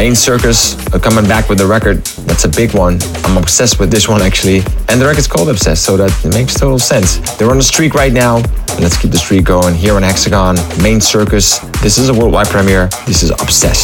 Main Circus are coming back with a record. That's a big one. I'm obsessed with this one actually. And the record's called Obsessed, so that makes total sense. They're on a streak right now. Let's keep the streak going here on Hexagon. Main Circus. This is a worldwide premiere. This is Obsessed.